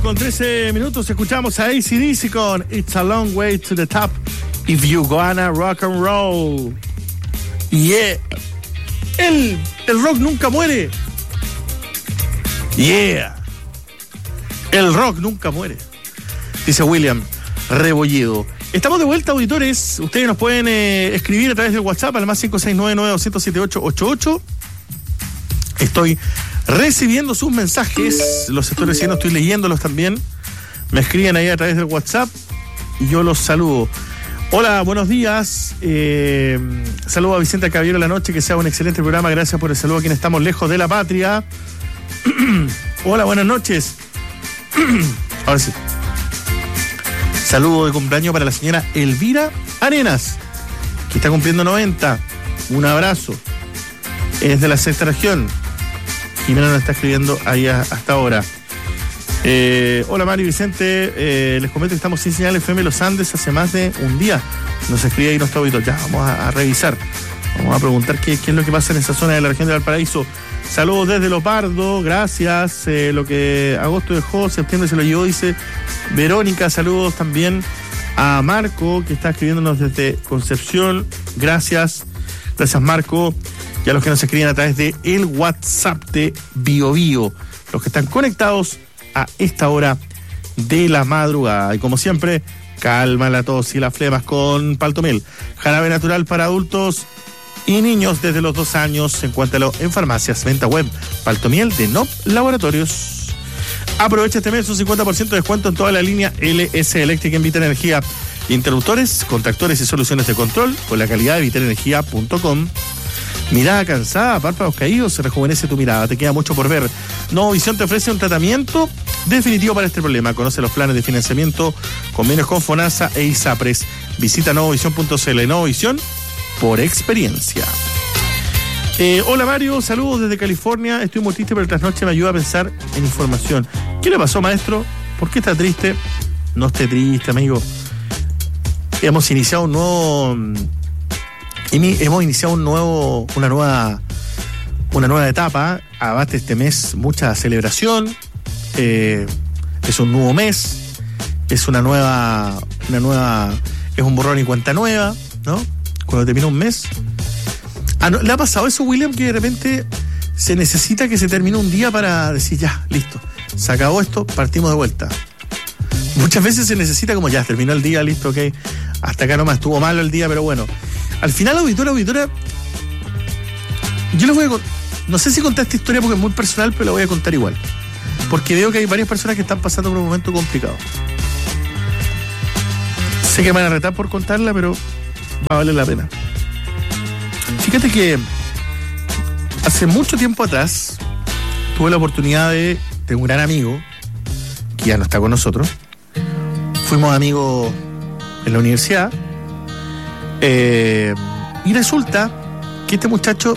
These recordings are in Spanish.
con 13 minutos escuchamos a AC/DC con It's a Long Way to the Top If You Gonna Rock and Roll. Yeah. El rock nunca muere. Yeah. El rock nunca muere, dice William Rebolledo. Estamos de vuelta, auditores. Ustedes nos pueden escribir a través del WhatsApp al más 569-900-7888. Estoy recibiendo sus mensajes, los estoy recibiendo, estoy leyéndolos también. Me escriben ahí a través del WhatsApp y yo los saludo. Hola, buenos días. Saludo a Vicente Caballero la noche, que sea un excelente programa. Gracias por el saludo a quienes estamos lejos de la patria. Hola, buenas noches. Ahora sí. Saludo de cumpleaños para la señora Elvira Arenas, que está cumpliendo 90. Un abrazo. Es de la sexta región. Jimena nos está escribiendo ahí hasta ahora. Hola Mario y Vicente, les comento que estamos sin señal FM Los Andes hace más de un día. Nos escribe ahí nuestro auditor. Ya, vamos a revisar. Vamos a preguntar qué es lo que pasa en esa zona de la región de Valparaíso. Saludos desde Lopardo, gracias. Lo que agosto dejó, septiembre se lo llevó, dice Verónica. Saludos también a Marco, que está escribiéndonos desde Concepción. Gracias. Gracias, Marco. Y a los que nos escriben a través de el WhatsApp de BioBio, los que están conectados a esta hora de la madrugada. Y como siempre, calma la tos y las flemas con Paltomel. Jarabe natural para adultos y niños desde los 2 años. Encuéntralo en farmacias, venta web, Paltomiel de NOP Laboratorios. Aprovecha este mes un 50% de descuento en toda la línea LS Eléctrica en Vita Energía. Interruptores, contactores y soluciones de control con la calidad de viterenergia.com. Mirada cansada, párpados caídos, se rejuvenece tu mirada, te queda mucho por ver. Novovisión te ofrece un tratamiento definitivo para este problema. Conoce los planes de financiamiento, convenios con FONASA e ISAPRES. Visita novovisión.cl. Novovisión por experiencia. Hola Mario, saludos desde California. Estoy muy triste, pero el trasnoche me ayuda a pensar en información. ¿Qué le pasó, maestro? ¿Por qué está triste? No esté triste, amigo. Hemos iniciado una nueva etapa. Abate este mes mucha celebración. Es un nuevo mes. Es una nueva. Es un borrón y cuenta nueva, ¿no? Cuando termina un mes. ¿No? ¿Le ha pasado eso, William, que de repente se necesita que se termine un día para decir ya, listo, se acabó esto, partimos de vuelta? Muchas veces se necesita como ya, terminó el día, listo, ok, hasta acá nomás, estuvo malo el día, pero bueno. Al final, auditora, yo les voy a contar, no sé si contar esta historia porque es muy personal, pero la voy a contar igual, porque veo que hay varias personas que están pasando por un momento complicado. Sé que me van a retar por contarla, pero va a valer la pena. Fíjate que hace mucho tiempo atrás tuve la oportunidad de un gran amigo, que ya no está con nosotros. Fuimos amigos en la universidad. Y resulta que este muchacho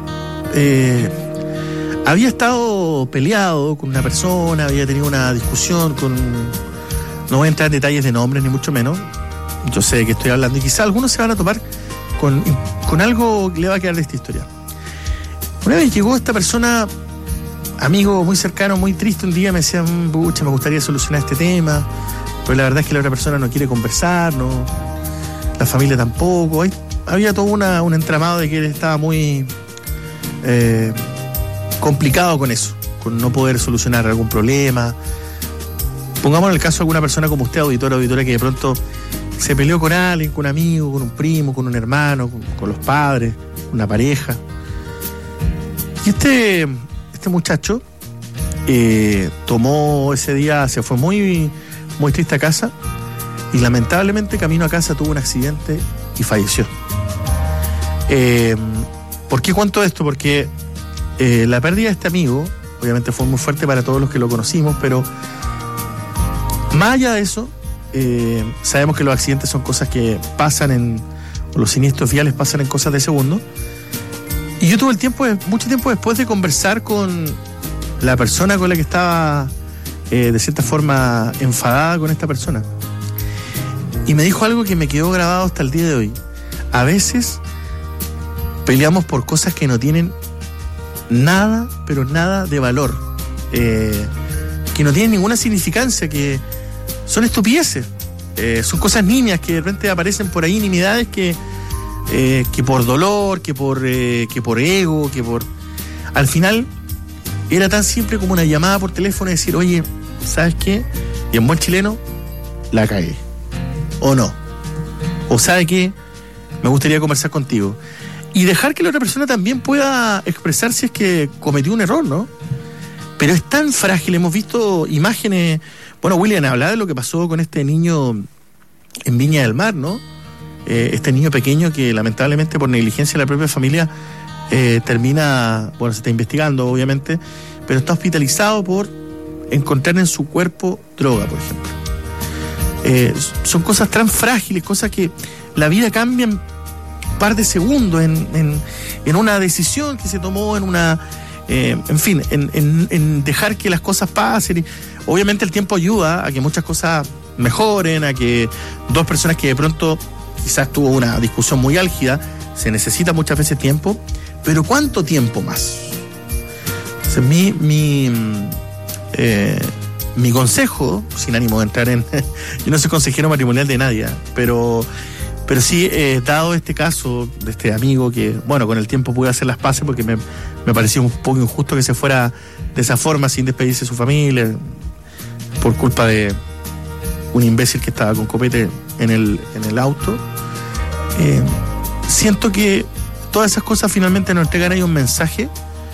había estado peleado con una persona, había tenido una discusión no voy a entrar en detalles de nombres ni mucho menos. Yo sé de qué estoy hablando y quizá algunos se van a topar con algo que le va a quedar de esta historia. Una vez llegó esta persona, amigo muy cercano, muy triste, un día me decía, pucha, me gustaría solucionar este tema, pero la verdad es que la otra persona no quiere conversar, no, la familia tampoco. Había todo un entramado de que él estaba muy complicado con eso, con no poder solucionar algún problema. Pongamos en el caso de alguna persona como usted, auditora, que de pronto se peleó con alguien, con un amigo, con un primo, con un hermano, con los padres, una pareja. Y este muchacho tomó ese día, se fue muy, muy triste a casa y lamentablemente camino a casa tuvo un accidente y falleció. ¿Por qué cuento esto? Porque la pérdida de este amigo obviamente fue muy fuerte para todos los que lo conocimos, pero más allá de eso, sabemos que los accidentes son cosas que pasan o los siniestros viales pasan en cosas de segundo. Y yo tuve mucho tiempo después de conversar con la persona con la que estaba de cierta forma enfadada con esta persona. Y me dijo algo que me quedó grabado hasta el día de hoy. A veces peleamos por cosas que no tienen nada, pero nada de valor. que no tienen ninguna significancia, que son estupideces, son cosas niñas que de repente aparecen por ahí, nimiedades que por dolor, que por ego, que por... Al final era tan simple como una llamada por teléfono y decir, oye, ¿sabes qué? Y en buen chileno, la cagué. O no. O ¿sabe qué? Me gustaría conversar contigo. Y dejar que la otra persona también pueda expresar si es que cometió un error, ¿no? Pero es tan frágil, hemos visto imágenes... Bueno, William, hablaba de lo que pasó con este niño en Viña del Mar, ¿no? Este niño pequeño que lamentablemente por negligencia de la propia familia termina, bueno, se está investigando obviamente, pero está hospitalizado por encontrar en su cuerpo droga, por ejemplo. Son cosas tan frágiles, cosas que la vida cambia en un par de segundos, en una decisión que se tomó, en una... en fin, en dejar que las cosas pasen. Obviamente el tiempo ayuda a que muchas cosas mejoren, a que dos personas que de pronto quizás tuvo una discusión muy álgida, se necesita muchas veces tiempo, pero ¿cuánto tiempo más? Entonces mi consejo, sin ánimo de entrar en... yo no soy consejero matrimonial de nadie, pero sí, dado este caso de este amigo que, bueno, con el tiempo pude hacer las paces porque me pareció un poco injusto que se fuera de esa forma sin despedirse de su familia por culpa de un imbécil que estaba con copete en el auto. Siento que todas esas cosas finalmente nos entregan ahí un mensaje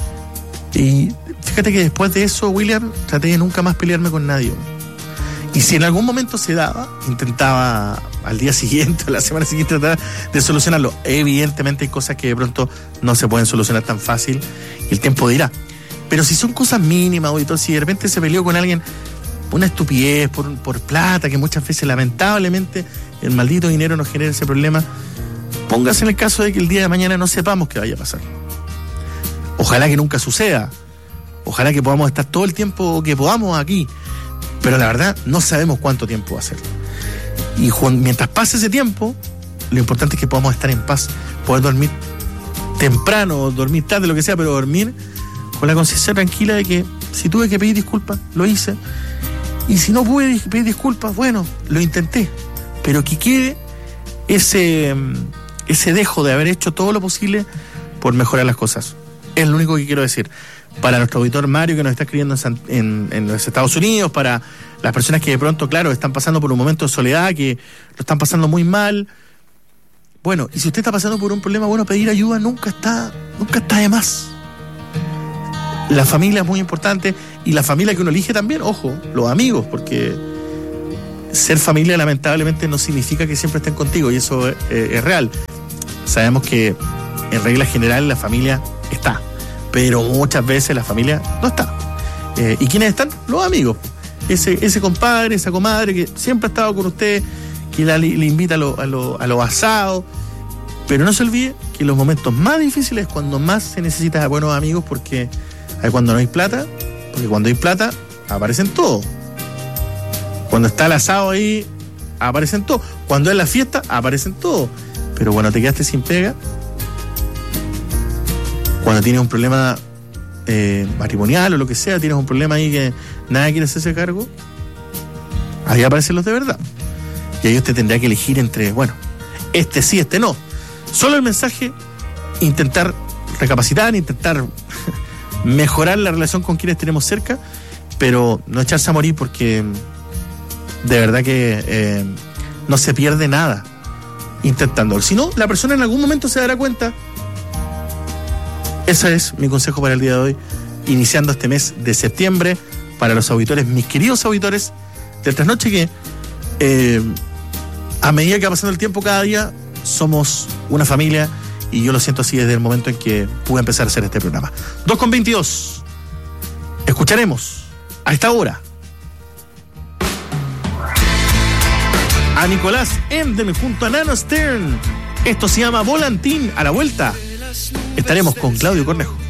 y fíjate que después de eso, William, traté de nunca más pelearme con nadie. Y si en algún momento se daba, intentaba al día siguiente o la semana siguiente tratar de solucionarlo. Evidentemente hay cosas que de pronto no se pueden solucionar tan fácil y el tiempo dirá. Pero si son cosas mínimas, auditor, si de repente se peleó con alguien una estupidez por plata, que muchas veces lamentablemente el maldito dinero nos genera ese problema, póngase en el caso de que el día de mañana no sepamos qué vaya a pasar. Ojalá que nunca suceda. Ojalá que podamos estar todo el tiempo que podamos aquí. Pero la verdad, no sabemos cuánto tiempo va a ser. Y mientras pase ese tiempo, lo importante es que podamos estar en paz, poder dormir temprano, dormir tarde, lo que sea, pero dormir con la conciencia tranquila de que si tuve que pedir disculpas, lo hice. Y si no pude pedir disculpas, bueno, lo intenté. Pero que quede ese dejo de haber hecho todo lo posible por mejorar las cosas. Es lo único que quiero decir. Para nuestro auditor Mario, que nos está escribiendo en los Estados Unidos, para las personas que de pronto, claro, están pasando por un momento de soledad, que lo están pasando muy mal. Bueno, y si usted está pasando por un problema, bueno, pedir ayuda nunca está de más. La familia es muy importante, y la familia que uno elige también, ojo, los amigos, porque ser familia lamentablemente no significa que siempre estén contigo, y eso es real. Sabemos que en regla general la familia está, pero muchas veces la familia no está. ¿Y quiénes están? Los amigos. Ese compadre, esa comadre que siempre ha estado con usted, que le invita a los asados. Pero no se olvide que los momentos más difíciles es cuando más se necesita de buenos amigos, porque cuando no hay plata, porque cuando hay plata aparecen todos. Cuando está el asado ahí, aparecen todos. Cuando es la fiesta, aparecen todos. Pero cuando te quedaste sin pega, cuando tienes un problema matrimonial o lo que sea, tienes un problema ahí que nadie quiere hacerse cargo, ahí aparecen los de verdad. Y ahí usted tendrá que elegir entre, bueno, este sí, este no. Solo el mensaje, intentar recapacitar, intentar mejorar la relación con quienes tenemos cerca, pero no echarse a morir, porque de verdad que no se pierde nada intentándolo. Si no, la persona en algún momento se dará cuenta. Ese es mi consejo para el día de hoy, iniciando este mes de septiembre, para los auditores, mis queridos auditores del Trasnoche, que a medida que va pasando el tiempo, cada día somos una familia, y yo lo siento así desde el momento en que pude empezar a hacer este programa. 2:22. Escucharemos a esta hora a Nicolás Emden junto a Nano Stern. Esto se llama Volantín. A la vuelta estaremos con Claudio Cornejo.